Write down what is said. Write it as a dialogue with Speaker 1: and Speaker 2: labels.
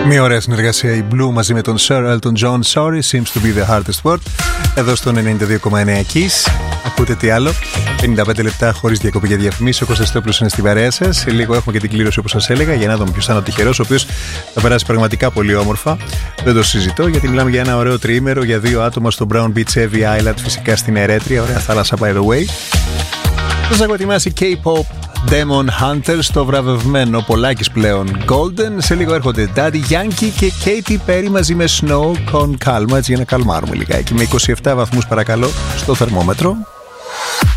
Speaker 1: Μια ωραία συνεργασία η Blue μαζί με τον Sir Elton John. Sorry seems to be the hardest word. Εδώ στο 92,9 Kiss. Ακούτε τι άλλο. 55 λεπτά χωρίς διακοπή για διαφημίσεις. Ο Κώστας Τόπουλος είναι στην παρέα σας. Σε λίγο έχουμε και την κλήρωση όπως σας έλεγα για να δούμε ποιος θα είναι ο τυχερός, ο οποίος θα περάσει πραγματικά πολύ όμορφα. Δεν το συζητώ γιατί μιλάμε για ένα ωραίο τριήμερο για 2 άτομα στο Brown Beach Heavy Island, φυσικά στην Ερέτρια. Ωραία θάλασσα, by the way. Σας έχω ετοιμάσει K-pop Demon Hunters, το βραβευμένο Πολάκης πλέον Golden. Σε λίγο έρχονται Daddy Yankee και Katy Perry μαζί με Snow Con Calma, έτσι για να καλμάρουμε λιγάκι. Με 27 βαθμούς παρακαλώ στο θερμόμετρο.